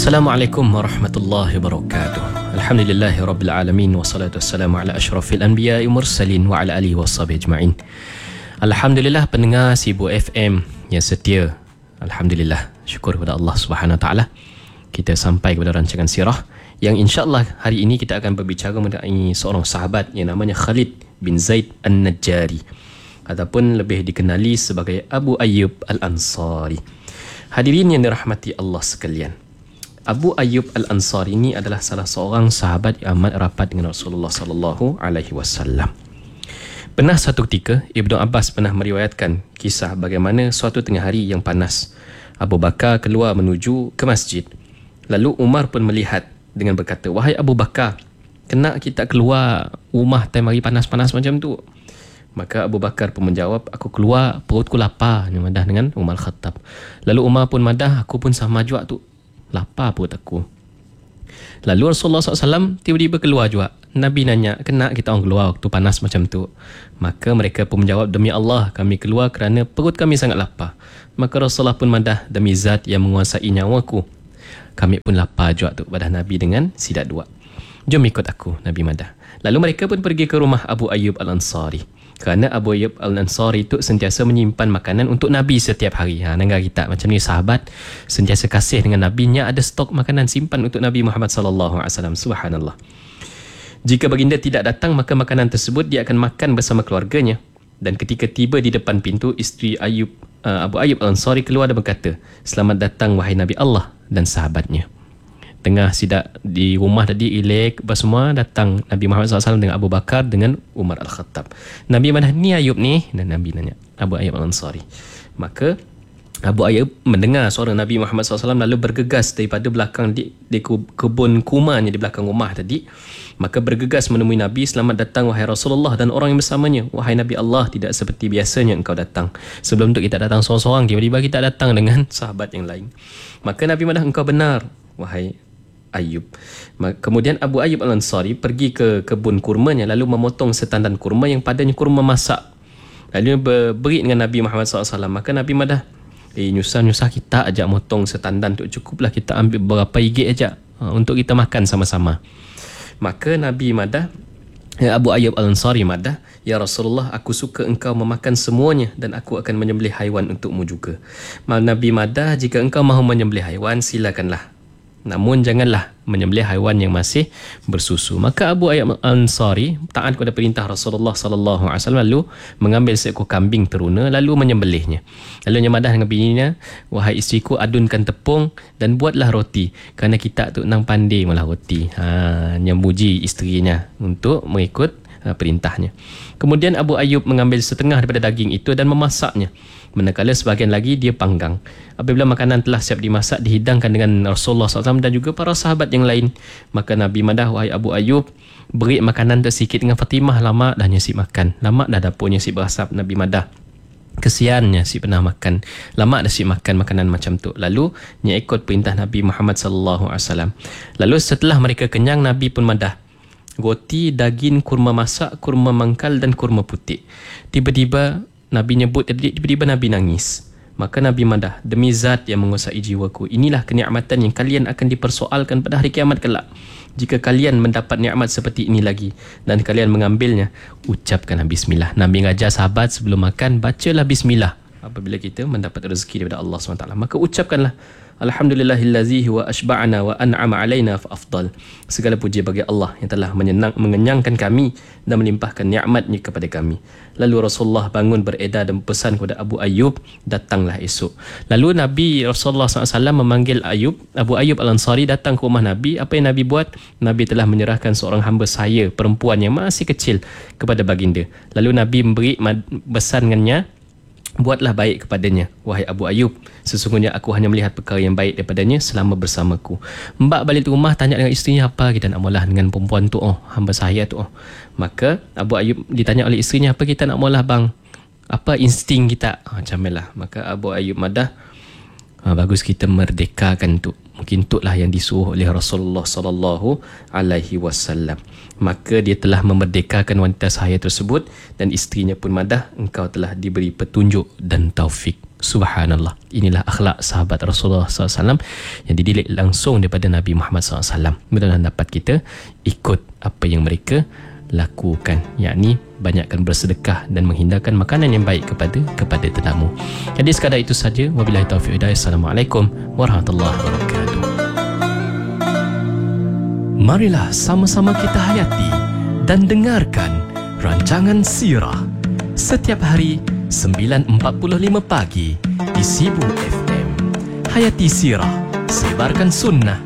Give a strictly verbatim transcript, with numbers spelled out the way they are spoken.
Assalamualaikum warahmatullahi wabarakatuh. Alhamdulillahi rabbil alamin wassalatu wassalamu ala asyrafil anbiya'i mursalin wa ala alihi washabihi ajma'in. Alhamdulillah pendengar Sibu F M yang setia. Alhamdulillah, syukur kepada Allah Subhanahu wa taala. Kita sampai kepada rancangan sirah yang insya-Allah hari ini kita akan berbicara mengenai seorang sahabat yang namanya Khalid bin Zaid An-Najjari ataupun lebih dikenali sebagai Abu Ayyub Al-Ansari. Hadirin yang dirahmati Allah sekalian, Abu Ayyub Al-Ansari ini adalah salah seorang sahabat yang amat rapat dengan Rasulullah sallallahu alaihi wasallam. Pernah satu ketika Ibnu Abbas pernah meriwayatkan kisah bagaimana suatu tengah hari yang panas, Abu Bakar keluar menuju ke masjid. Lalu Umar pun melihat dengan berkata, "Wahai Abu Bakar, kena kita keluar rumah time hari panas-panas macam tu?" Maka Abu Bakar pun menjawab, "Aku keluar, perutku lapar." Dia madah dengan Umar Khattab. Lalu Umar pun madah, "Aku pun sama juga tu, lapar perut aku." Lalu Rasulullah sallallahu alaihi wasallam tiba-tiba keluar juga. Nabi nanya, "Kena kita orang keluar waktu panas macam tu?" Maka mereka pun menjawab, "Demi Allah, kami keluar kerana perut kami sangat lapar." Maka Rasulullah pun madah, "Demi zat yang menguasai nyawaku, kami pun lapar juga tu." Badah Nabi dengan sidat dua. "Jom ikut aku," Nabi madah. Lalu mereka pun pergi ke rumah Abu Ayyub Al-Ansari. Kerana Abu Ayyub Al-Ansari itu sentiasa menyimpan makanan untuk Nabi setiap hari. Ha, negara kita macam ni, sahabat sentiasa kasih dengan Nabi, nya ada stok makanan simpan untuk Nabi Muhammad sallallahu alaihi wasallam. Subhanallah. Jika baginda tidak datang, maka makanan tersebut dia akan makan bersama keluarganya. Dan ketika tiba di depan pintu, isteri Ayyub, uh, Abu Ayyub Al-Ansari keluar dan berkata, "Selamat datang wahai Nabi Allah dan sahabatnya." Tengah sidak di rumah tadi, ilek apa semua, datang Nabi Muhammad sallallahu alaihi wasallam dengan Abu Bakar dengan Umar Al-Khattab. Nabi mana, "Ni Ayub ni?" Dan Nabi nanya, Abu Ayyub Al-Ansari. Maka Abu Ayyub mendengar suara Nabi Muhammad sallallahu alaihi wasallam lalu bergegas daripada belakang di, di kebun kurmanya di belakang rumah tadi. Maka bergegas menemui Nabi, "Selamat datang wahai Rasulullah dan orang yang bersamanya. Wahai Nabi Allah, tidak seperti biasanya engkau datang. Sebelum tu kita datang seorang-seorang, tiba-tiba kita datang dengan sahabat yang lain." Maka Nabi madah, "Engkau benar wahai Ayyub." Kemudian Abu Ayyub Al-Ansari pergi ke kebun kurmanya lalu memotong setandan kurma yang padanya kurma masak. Lalu berberi dengan Nabi Muhammad sallallahu alaihi wasallam. Maka Nabi madah, "Eh, nyusah-nyusah kita ajak motong setandan tu, cukuplah kita ambil berapa ringgit ajak ha, untuk kita makan sama-sama." Maka Nabi madah, Abu Ayyub Al-Ansari madah, "Ya Rasulullah, aku suka engkau memakan semuanya dan aku akan menyembelih haiwan untukmu juga." Nabi madah, "Jika engkau mahu menyembelih haiwan, silakanlah. Namun janganlah menyembelih haiwan yang masih bersusu." Maka Abu Ayyub Al-Ansari taat kepada perintah Rasulullah sallallahu alaihi wasallam lalu mengambil seekor kambing teruna lalu menyembelihnya. Lalu nyamadah dengan bininya, "Wahai isteriku, adunkan tepung dan buatlah roti kerana kita tu nang pandai malah roti." Ha, memuji isterinya untuk mengikut uh, perintahnya. Kemudian Abu Ayyub mengambil setengah daripada daging itu dan memasaknya. Manakala sebahagian lagi dia panggang. Apabila makanan telah siap dimasak, dihidangkan dengan Rasulullah sallallahu alaihi wasallam dan juga para sahabat yang lain. Maka Nabi madah, "Wahai Abu Ayyub, beri makanan tersikit dengan Fatimah. Lama dah nyasib makan. Lama dah dapur nyasib berasap." Nabi madah, "Kesiannya si pernah makan. Lama dah si makan makanan macam tu." Lalu nya ikut perintah Nabi Muhammad sallallahu alaihi wasallam. Lalu setelah mereka kenyang, Nabi pun madah, "Roti, daging, kurma masak, kurma mangkal dan kurma putih." Tiba-tiba Nabi nyebut, tiba-tiba Nabi nangis. Maka Nabi madah, "Demi zat yang menguasai jiwaku, inilah kenikmatan yang kalian akan dipersoalkan pada hari kiamat kelak. Jika kalian mendapat nikmat seperti ini lagi dan kalian mengambilnya, ucapkanlah bismillah." Nabi ngajar sahabat sebelum makan, bacalah bismillah apabila kita mendapat rezeki daripada Allah subhanahu wa taala. Maka ucapkanlah, "Alhamdulillahillazi huwa ashba'ana wa an'ama alaina fa afdal." Segala puji bagi Allah yang telah menyenang, mengenyangkan kami dan melimpahkan nikmatnya kepada kami. Lalu Rasulullah bangun beredar dan pesan kepada Abu Ayyub, "Datanglah esok." Lalu Nabi Rasulullah sallallahu alaihi wasallam memanggil Ayyub, Abu Ayyub Al-Ansari datang ke rumah Nabi. Apa yang Nabi buat? Nabi telah menyerahkan seorang hamba sahaya perempuan yang masih kecil kepada baginda. Lalu Nabi memberi pesan dengannya, "Buatlah baik kepadanya, wahai Abu Ayyub. Sesungguhnya aku hanya melihat perkara yang baik daripadanya selama bersamaku." Mbak balik ke rumah tanya dengan isterinya, "Apa kita nak maulah dengan perempuan tu, oh, hamba saya tu, oh." Maka Abu Ayyub ditanya oleh isterinya, "Apa kita nak maulah bang? Apa insting kita?" Ha, macam lah. Maka Abu Ayyub madah, ha, "Bagus kita merdekakan tu. Mungkin itulah yang disuruh oleh Rasulullah sallallahu alaihi wasallam." Maka dia telah memerdekakan wanita sahaya tersebut dan isterinya pun madah, "Engkau telah diberi petunjuk dan taufik." Subhanallah. Inilah akhlak sahabat Rasulullah sallallahu alaihi wasallam yang dididik langsung daripada Nabi Muhammad sallallahu alaihi wasallam. Mudah-mudahan dapat kita ikut apa yang mereka lakukan, yakni banyakkan bersedekah dan menghindarkan makanan yang baik kepada kepada tetamu. Jadi sekadar itu saja. Wabillahi taufiq hidayah. Assalamualaikum warahmatullahi wabarakatuh. Marilah sama-sama kita hayati dan dengarkan rancangan Sirah setiap hari sembilan empat puluh lima pagi di Sibu F M. Hayati Sirah, sebarkan sunnah